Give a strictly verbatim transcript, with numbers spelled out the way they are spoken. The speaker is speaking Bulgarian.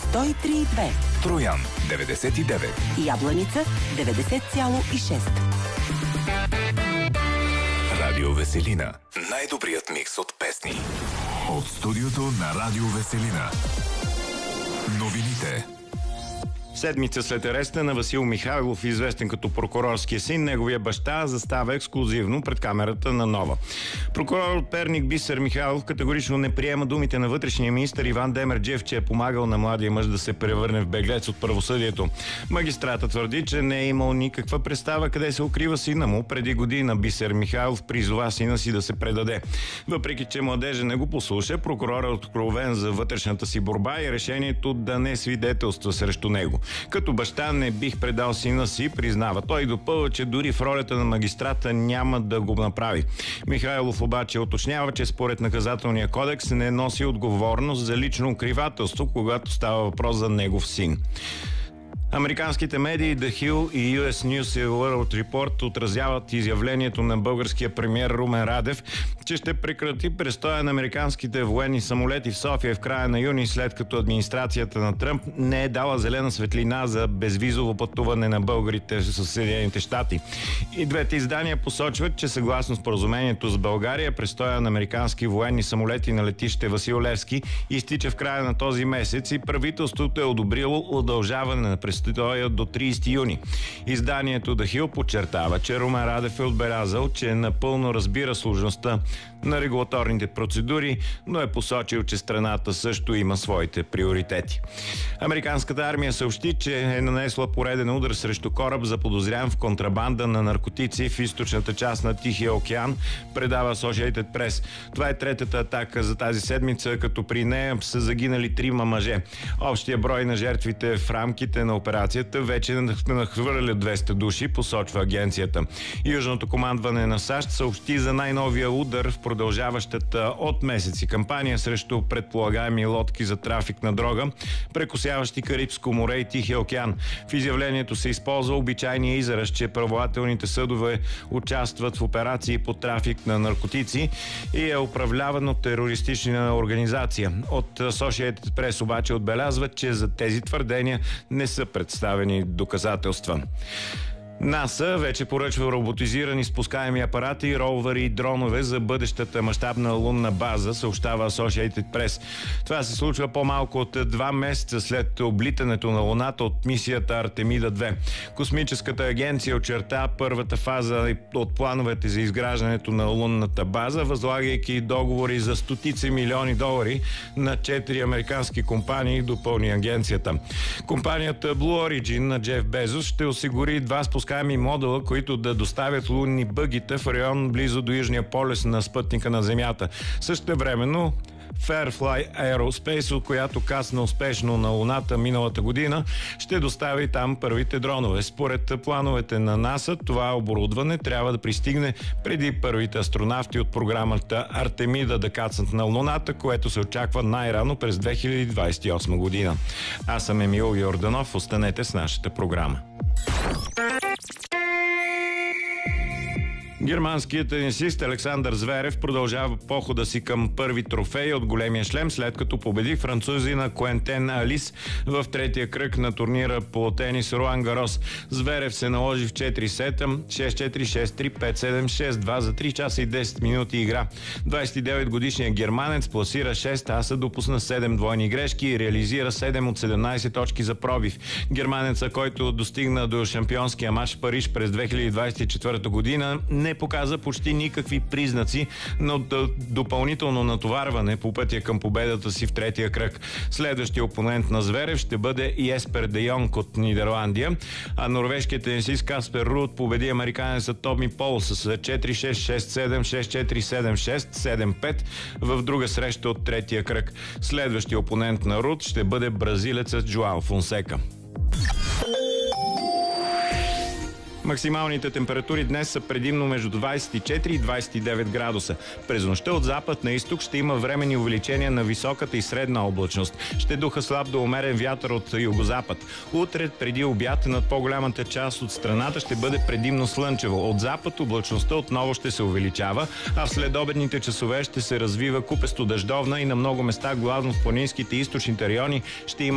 сто и три и две. Троян деветдесет и девет. Ябланица деветдесет цяло и шест. Радио Веселина. Най-добрият микс от песни. От студиото на Радио Веселина. Новините. Седмица след ареста на Васил Михайлов, известен като прокурорския син, неговия баща застава ексклузивно пред камерата на Нова. Прокурор от Перник Бисер Михайлов категорично не приема думите на вътрешния министър Иван Демерджиев, че е помагал на младия мъж да се превърне в беглец от правосъдието. Магистратът твърди, че не е имал никаква представа къде се укрива сина му. Преди година Бисер Михайлов призова сина си да се предаде. Въпреки че младежа не го послуша, прокурорът е откровен за вътрешната си борба и решението да не свидетелства срещу него. Като баща не бих предал сина си, признава. Той допълва, че дори в ролята на магистрата няма да го направи. Михайлов обаче уточнява, че според наказателния кодекс не носи отговорност за лично укривателство, когато става въпрос за негов син. Американските медии The Hill и Ю Ес News и World Report отразяват изявлението на българския премиер Румен Радев, че ще прекрати престоя на американските военни самолети в София в края на юни, след като администрацията на Тръмп не е дала зелена светлина за безвизово пътуване на българите с Съединените щати. И двете издания посочват, че съгласно споразумението с България, престоя на американски военни самолети на летище Васил Левски изтича в края на този месец и правителството е одобрило удължаване на престоя до тридесети юни. Изданието The Hill подчертава, че Румен Радев е отбелязал, че напълно разбира сложността на регулаторните процедури, но е посочил, че страната също има своите приоритети. Американската армия съобщи, че е нанесла пореден удар срещу кораб, заподозрян в контрабанда на наркотици в източната част на Тихия океан, предава Associated Press. Това е третата атака за тази седмица, като при нея са загинали трима мъже. Общия брой на жертвите в рамките на операцията вече нахвърля двеста души, посочва агенцията. Южното командване на САЩ съобщи за най-новия удар в продължаващата от месеци кампания срещу предполагаеми лодки за трафик на дрога, прекосяващи Карибско море и Тихия океан. В изявлението се използва обичайния израз, че правоохранителните съдове участват в операции по трафик на наркотици и е управляван от терористична организация. От Associated Press обаче отбелязват, че за тези твърдения не са представени доказателства. НАСА вече поръчва роботизирани спускаеми апарати, ровъри и дронове за бъдещата мащабна лунна база, съобщава Associated Press. Това се случва по-малко от два месеца след облитането на Луната от мисията Артемида две. Космическата агенция очерта първата фаза от плановете за изграждането на лунната база, възлагайки договори за стотици милиони долари на четири американски компании, допълни агенцията. Компанията Blue Origin на Джеф Безос ще осигури два спускаеми модула, които да доставят лунни бъгита в район близо до южния полюс на спътника на Земята. Същевременно Fairfly Aerospace, от която кацна успешно на Луната миналата година, ще достави там първите дронове. Според плановете на НАСА, това оборудване трябва да пристигне преди първите астронавти от програмата Артемида да кацнат на Луната, което се очаква най-рано през две хиляди двадесет и осма година. Аз съм Емил Йорданов. Останете с нашата програма. Германският тенисист Александър Зверев продължава похода си към първи трофей от големия шлем, след като победи французина Куентен Алис в третия кръг на турнира по тенис Руан Гарос. Зверев се наложи в четири сета, шест четири, шест три, пет седем, шест два за три часа и десет минути игра. двадесет и девет годишният германец пласира шест аса, допусна седем двойни грешки и реализира седем от седемнадесет точки за пробив. Германеца, който достигна до шампионския мач в Париж през две хиляди двадесет и четвърта година, не показа почти никакви признаци на допълнително натоварване по пътя към победата си в третия кръг. Следващия опонент на Зверев ще бъде Еспер де Йонг от Нидерландия, а норвежкият тенисист Каспер Руд победи американеца Томи Пол с четири шест, шест седем, шест четири, седем шест, седем пет в друга среща от третия кръг. Следващия опонент на Руд ще бъде бразилецът Жоао Фонсека. Максималните температури днес са предимно между двадесет и четири и двадесет и девет градуса. През нощта от запад на изток ще има временни увеличения на високата и средна облачност. Ще духа слаб до умерен вятър от югозапад. Утре преди обяд над по-голямата част от страната ще бъде предимно слънчево. От запад облачността отново ще се увеличава, а в следобедните часове ще се развива купесто дъждовна и на много места, главно в планинските и източните райони, ще има